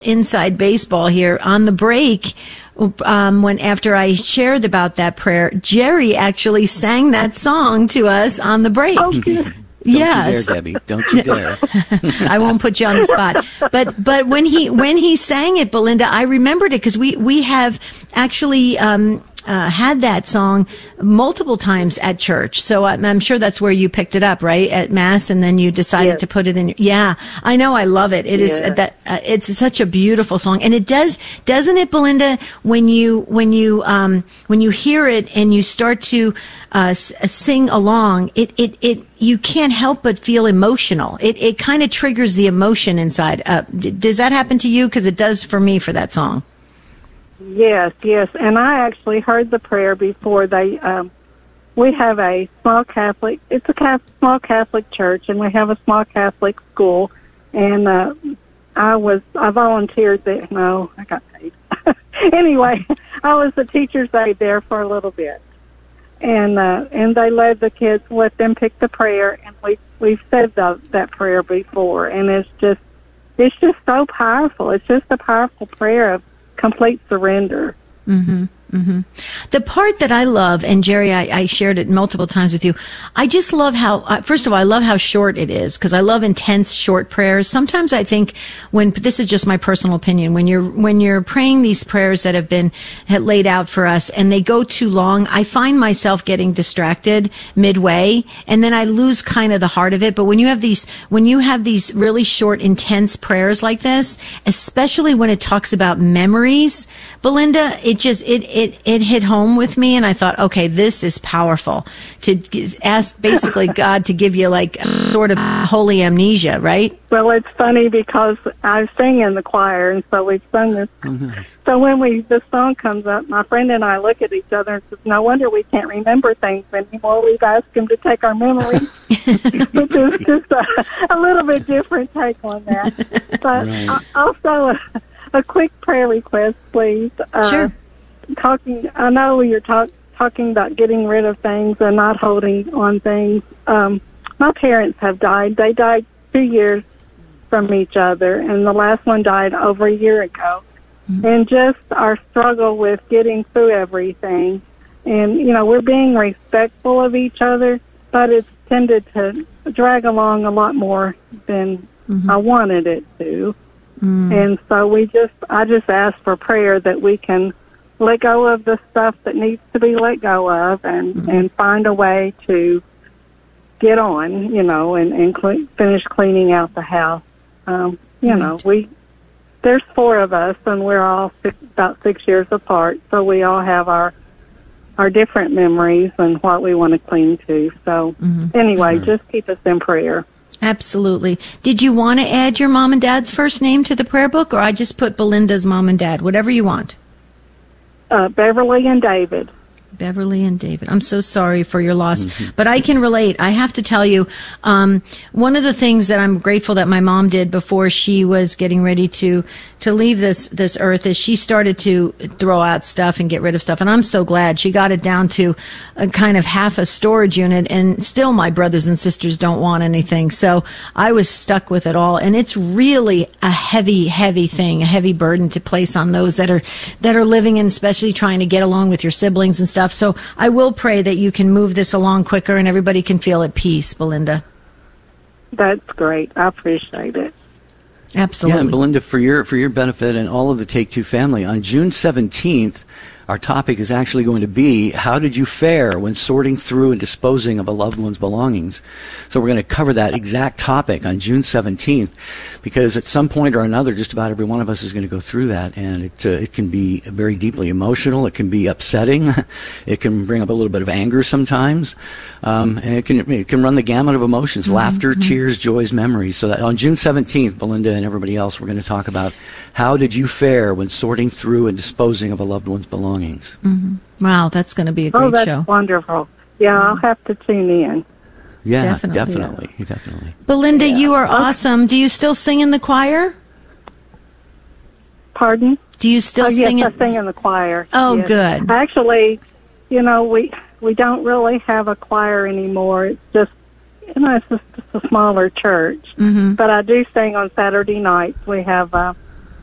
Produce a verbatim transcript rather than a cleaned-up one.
inside baseball here on the break. Um, when after I shared about that prayer, Jerry actually sang that song to us on the break. Oh, good. Don't yes. you dare, Debbie. Don't you dare. I won't put you on the spot. But but when he when he sang it, Belinda, I remembered it because we, we have actually um, uh, had that song multiple times at church. So I'm, I'm sure that's where you picked it up, right, at Mass, and then you decided yes. to put it in. Your, yeah, I know. I love it. It yeah. is that uh, it's such a beautiful song, and it does doesn't it, Belinda? When you when you um, when you hear it and you start to uh, s- sing along, it it it. you can't help but feel emotional. It it kind of triggers the emotion inside. Uh, d- does that happen to you? Because it does for me for that song. Yes, yes. And I actually heard the prayer before. They, um, we have a small Catholic, it's a Catholic, small Catholic church, and we have a small Catholic school. And uh, I was, I volunteered there. No, I got paid. Anyway, I was the teacher's aide there for a little bit. And uh, and they led the kids, let them pick the prayer, and we we've said the, that prayer before, and it's just it's just so powerful. It's just a powerful prayer of complete surrender. Mm-hmm. Mm-hmm. The part that I love, and Jerry, I, I shared it multiple times with you. I just love how, uh, first of all, I love how short it is because I love intense, short prayers. Sometimes I think when this is just my personal opinion, when you're when you're praying these prayers that have been had laid out for us, and they go too long, I find myself getting distracted midway, and then I lose kind of the heart of it. But when you have these, when you have these really short, intense prayers like this, especially when it talks about memories, Belinda, it just it it. It, it hit home with me, and I thought, okay, this is powerful. To ask basically God to give you like a sort of holy amnesia, right? Well, it's funny because I sing in the choir, and so we've sung this. Oh, nice. So when we the song comes up, my friend and I look at each other and says, "No wonder we can't remember things anymore. We've asked Him to take our memories," which is just a, a little bit different take on that. But Right. uh, also a, a quick prayer request, please. Uh, Sure. Talking, I know you're talk, talking about getting rid of things and not holding on things. Um, my parents have died. They died two years from each other, and the last one died over a year ago. Mm-hmm. And just our struggle with getting through everything. And, you know, we're being respectful of each other, but it's tended to drag along a lot more than mm-hmm. I wanted it to. Mm-hmm. And so we just, I just ask for prayer that we can let go of the stuff that needs to be let go of, and, mm-hmm. and find a way to get on, you know, and, and cl- finish cleaning out the house. Um, you right. know, we there's four of us, and we're all six, about six years apart, so we all have our our different memories and what we want to cling to. So mm-hmm. anyway, sure. just keep us in prayer. Absolutely. Did you want to add your mom and dad's first name to the prayer book, or I just put Belinda's mom and dad, whatever you want? Uh, Beverly and David. Beverly and David. I'm so sorry for your loss, mm-hmm. but I can relate. I have to tell you, um, one of the things that I'm grateful that my mom did before she was getting ready to to leave this this earth is she started to throw out stuff and get rid of stuff, and I'm so glad she got it down to a kind of half a storage unit, and still my brothers and sisters don't want anything, so I was stuck with it all, and it's really a heavy, heavy thing, a heavy burden to place on those that are that are living and especially trying to get along with your siblings and stuff. So I will pray that you can move this along quicker and everybody can feel at peace, Belinda. That's great. I appreciate it. Absolutely. Yeah, and Belinda, for your for your benefit and all of the Take Two family, on June seventeenth, our topic is actually going to be, how did you fare when sorting through and disposing of a loved one's belongings? So we're going to cover that exact topic on June seventeenth, because at some point or another, just about every one of us is going to go through that, and it uh, it can be very deeply emotional. It can be upsetting. It can bring up a little bit of anger sometimes. Um, and it can it can run the gamut of emotions, mm-hmm. laughter, mm-hmm. tears, joys, memories. So that on June seventeenth, Belinda and everybody else, we're going to talk about how did you fare when sorting through and disposing of a loved one's belongings. Mm-hmm. Wow, that's going to be a great oh, that's show. Wonderful. Yeah, I'll have to tune in. Yeah, definitely. Definitely. Yeah. definitely. Belinda, yeah. you are okay. awesome. Do you still sing in the choir? Pardon? Do you still oh, sing? Yes, in... I sing in the choir. Oh, yes. good. Actually, you know, we we don't really have a choir anymore. It's just, you know, it's just, just a smaller church. Mm-hmm. But I do sing on Saturday nights. We have uh,